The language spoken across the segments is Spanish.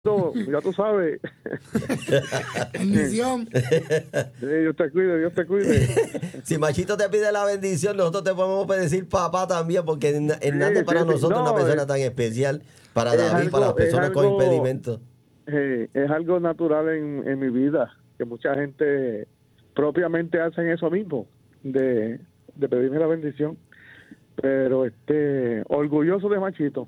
Ya tú sabes. Bendición. Dios te cuide, Dios te cuide. Si Machito te pide la bendición, nosotros te podemos decir papá también, porque Hernández para Sí. nosotros es una No, persona tan especial, para es David, para las algo, es personas con algo, impedimentos. es algo natural en mi vida, que mucha gente propiamente hacen eso mismo, de pedirme la bendición. Pero orgulloso de Machito.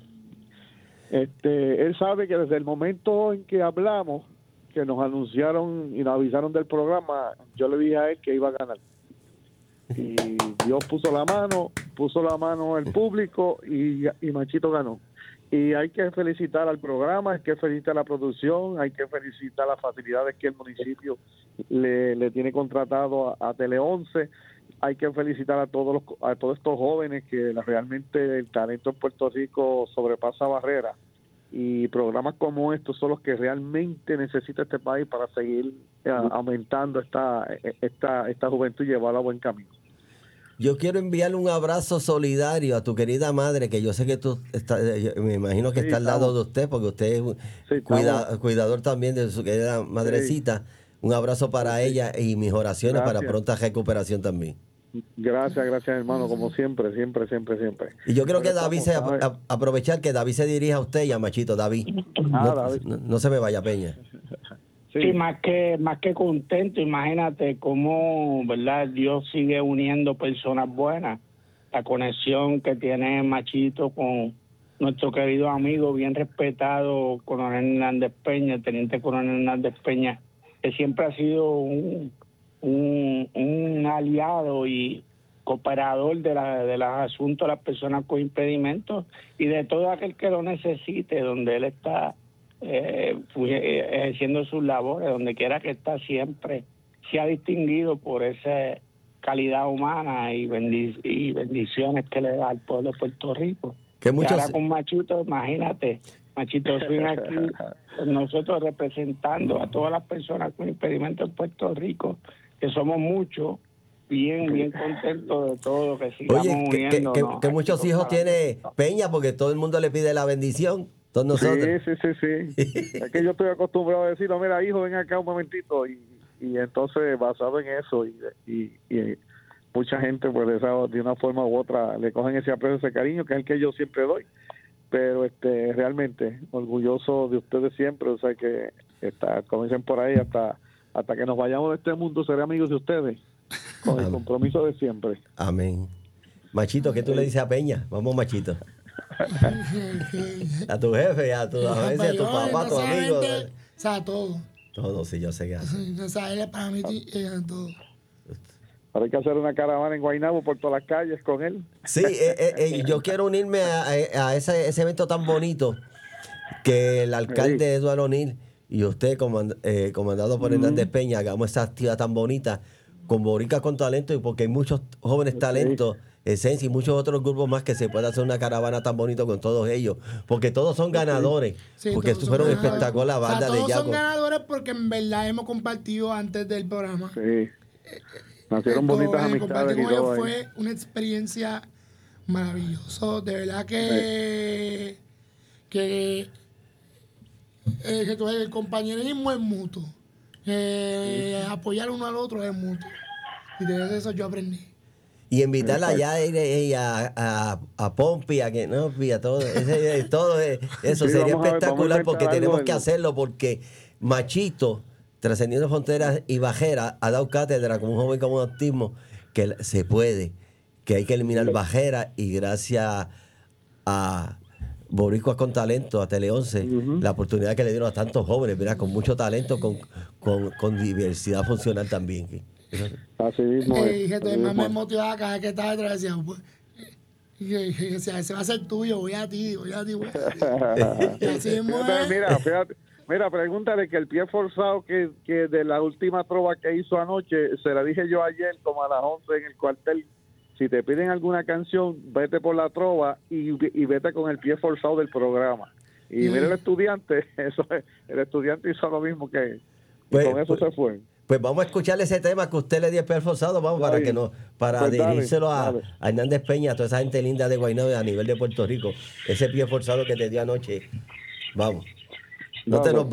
Él sabe que desde el momento en que hablamos, que nos anunciaron y nos avisaron del programa, yo le dije a él que iba a ganar. Y Dios puso la mano el público y Machito ganó. Y hay que felicitar al programa, hay que felicitar a la producción, hay que felicitar las facilidades que el municipio le tiene contratado a Tele 11. Hay que felicitar a todos estos jóvenes que realmente el talento en Puerto Rico sobrepasa barreras, y programas como estos son los que realmente necesita este país para seguir aumentando esta juventud y llevarla a buen camino. Yo quiero enviarle un abrazo solidario a tu querida madre, que yo sé que tú estás, me imagino que Sí, está al lado de usted, porque usted es Sí, cuidador también de su querida madrecita. Un abrazo para ella y mis oraciones para Gracias. pronta recuperación también. Gracias, hermano, como siempre. Y yo creo que Pero David aprovechar que David se dirija a usted y a Machito. David, David. no se me vaya, Peña. Sí, más que contento. Imagínate cómo, ¿verdad? Dios sigue uniendo personas buenas. La conexión que tiene Machito con nuestro querido amigo, bien respetado, Coronel Hernández Peña, el Teniente Coronel Hernández Peña, que siempre ha sido un aliado y cooperador de los asuntos de las personas con impedimentos y de todo aquel que lo necesite, donde él está ejerciendo sus labores, donde quiera que está, siempre se ha distinguido por esa calidad humana y bendiciones que le da al pueblo de Puerto Rico. Que Y muchos... ahora con Machito, imagínate, Machito Swing aquí, nosotros representando a todas las personas con impedimentos en Puerto Rico, que somos muchos, bien contentos de todo, que sigamos uniéndonos. Que muchos hijos tiene Peña, porque todo el mundo le pide la bendición. Todos nosotros. Sí. Es que yo estoy acostumbrado a decir, no, mira, hijo, ven acá un momentito. Y entonces, basado en eso, y mucha gente, pues, de una forma u otra, le cogen ese aprecio, ese cariño, que es el que yo siempre doy. Pero realmente orgulloso de ustedes siempre. O sea, que como dicen por ahí, hasta que nos vayamos de este mundo, seré amigos de ustedes, con el compromiso de siempre. Amén. Machito, ¿qué tú le dices a Peña? Vamos, Machito. A tu jefe, a tu papá, a tu amigo. O sea, todo. Todo, sí, yo sé que hace. O sea, él es para mí todo. Ahora hay que hacer una caravana en Guaynabo por todas las calles con él. Sí, yo quiero unirme a ese evento tan bonito que el alcalde Eduardo O'Neill y usted, comandado por Hernández Peña, hagamos esa actividad tan bonita con Boricua con Talento, y porque hay muchos jóvenes talentos, Esencia y muchos otros grupos más, que se puede hacer una caravana tan bonito con todos ellos, porque todos son ganadores, porque fueron espectaculares, la banda de Yaco. Todos son ganadores porque en verdad hemos compartido antes del programa. Sí. Nacieron bonitas amistades y todo. Fue una experiencia maravillosa, de verdad que el compañerismo es mutuo, apoyar uno al otro es mutuo, y de eso yo aprendí. Y invitarla allá a Pompi, a que no, a todo, todo eso sería espectacular, porque tenemos que hacerlo, porque Machito, trascendiendo fronteras y bajeras, ha dado cátedra como un joven con un autismo, que se puede, que hay que eliminar bajeras, y gracias a Boricuas con Talento, a Tele 11, la oportunidad que le dieron a tantos jóvenes, ¿verdad? Con mucho talento, con diversidad funcional también. Así mismo es. Más me motivaba cada vez que estaba detrás, decía, pues, ese va a ser tuyo, voy a ti. Y así mismo es. Mira, pregúntale que el pie forzado que de la última trova que hizo anoche, se la dije yo ayer como a las 11 en el cuartel. Si te piden alguna canción, vete por la trova y vete con el pie forzado del programa. Y mira el estudiante, el estudiante hizo lo mismo que con eso se fue. Pues vamos a escucharle ese tema que usted le dio el pie forzado, vamos, para dirigírselo a Hernández Peña, a toda esa gente linda de Guaynabo a nivel de Puerto Rico. Ese pie forzado que te dio anoche. Vamos. No te nos